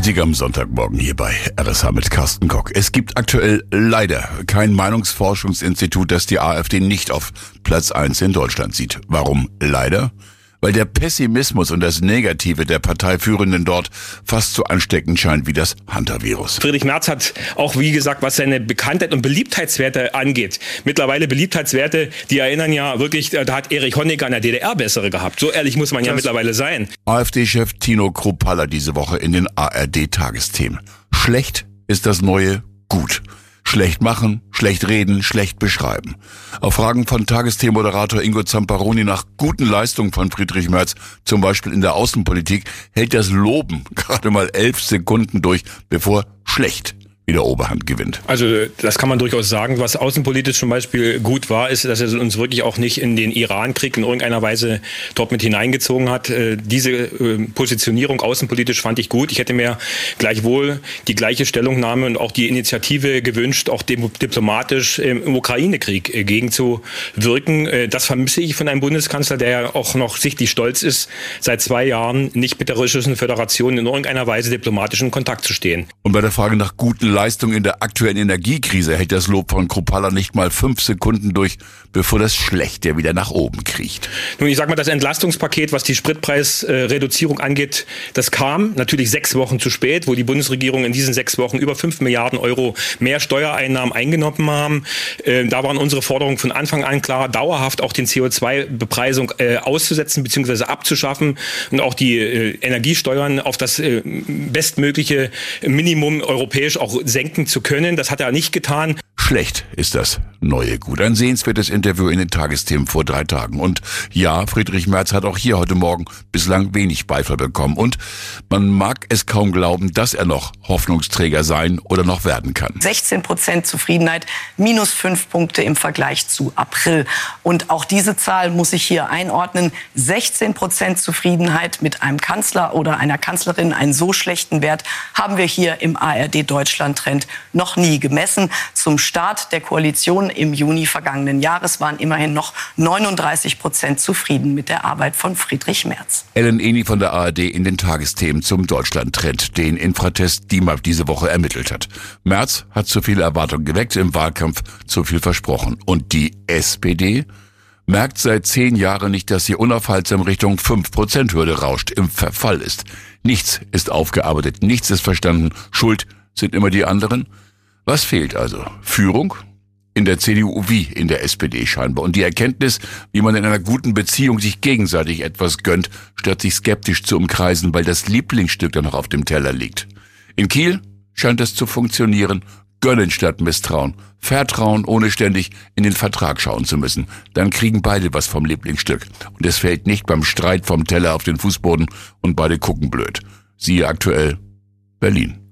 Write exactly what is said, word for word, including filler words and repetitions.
Politik am Sonntagmorgen hier bei R S H mit Carsten Kock. Es gibt aktuell leider kein Meinungsforschungsinstitut, das die AfD nicht auf Platz eins in Deutschland sieht. Warum leider? Weil der Pessimismus und das Negative der Parteiführenden dort fast so ansteckend scheint wie das Hunter-Virus. Friedrich Merz hat auch, wie gesagt, was seine Bekanntheit und Beliebtheitswerte angeht, mittlerweile Beliebtheitswerte, die erinnern ja wirklich, da hat Erich Honecker in der D D R bessere gehabt. So ehrlich muss man ja das mittlerweile sein. AfD-Chef Tino Kruppalla diese Woche in den A R D-Tagesthemen. Schlecht ist das neue Gut. Schlecht machen, schlecht reden, schlecht beschreiben. Auf Fragen von Tagesthemenmoderator Ingo Zamparoni nach guten Leistungen von Friedrich Merz, zum Beispiel in der Außenpolitik, hält das Loben gerade mal elf Sekunden durch, bevor schlecht wieder Oberhand gewinnt. Also das kann man durchaus sagen. Was außenpolitisch zum Beispiel gut war, ist, dass er uns wirklich auch nicht in den Iran-Krieg in irgendeiner Weise dort mit hineingezogen hat. Diese Positionierung außenpolitisch fand ich gut. Ich hätte mir gleichwohl die gleiche Stellungnahme und auch die Initiative gewünscht, auch diplomatisch im Ukraine-Krieg gegenzuwirken. Das vermisse ich von einem Bundeskanzler, der ja auch noch sichtlich stolz ist, seit zwei Jahren nicht mit der Russischen Föderation in irgendeiner Weise diplomatisch in Kontakt zu stehen. Und bei der Frage nach guten Leistung in der aktuellen Energiekrise hält das Lob von Kruppalla nicht mal fünf Sekunden durch, bevor das Schlechte wieder nach oben kriecht. Nun, ich sag mal, das Entlastungspaket, was die Spritpreisreduzierung angeht, das kam natürlich sechs Wochen zu spät, wo die Bundesregierung in diesen sechs Wochen über fünf Milliarden Euro mehr Steuereinnahmen eingenommen haben. Äh, da waren unsere Forderungen von Anfang an klar, dauerhaft auch den C O zwei Bepreisung äh, auszusetzen bzw. abzuschaffen und auch die äh, Energiesteuern auf das äh, bestmögliche Minimum europäisch auch senken zu können. Das hat er nicht getan. Schlecht ist das neue Gut. Ein sehenswertes Interview in den Tagesthemen vor drei Tagen. Und ja, Friedrich Merz hat auch hier heute Morgen bislang wenig Beifall bekommen. Und man mag es kaum glauben, dass er noch Hoffnungsträger sein oder noch werden kann. sechzehn Prozent Zufriedenheit, minus fünf Punkte im Vergleich zu April. Und auch diese Zahl muss ich hier einordnen. sechzehn Prozent Zufriedenheit mit einem Kanzler oder einer Kanzlerin, einen so schlechten Wert haben wir hier im A R D-Deutschland-Trend noch nie gemessen. Zum Start der Koalition im Juni vergangenen Jahres waren immerhin noch neununddreißig Prozent zufrieden mit der Arbeit von Friedrich Merz. Ellen Eni von der A R D in den Tagesthemen zum Deutschland-Trend, den Infratest D I M A P diese Woche ermittelt hat. Merz hat zu viel Erwartung geweckt, im Wahlkampf zu viel versprochen. Und die S P D merkt seit zehn Jahren nicht, dass sie unaufhaltsam Richtung fünf Prozent Hürde rauscht, im Verfall ist. Nichts ist aufgearbeitet, nichts ist verstanden. Schuld sind immer die anderen. Was fehlt also? Führung? In der C D U wie in der S P D scheinbar. Und die Erkenntnis, wie man in einer guten Beziehung sich gegenseitig etwas gönnt, statt sich skeptisch zu umkreisen, weil das Lieblingsstück dann noch auf dem Teller liegt. In Kiel scheint es zu funktionieren. Gönnen statt Misstrauen. Vertrauen, ohne ständig in den Vertrag schauen zu müssen. Dann kriegen beide was vom Lieblingsstück. Und es fällt nicht beim Streit vom Teller auf den Fußboden und beide gucken blöd. Siehe aktuell Berlin.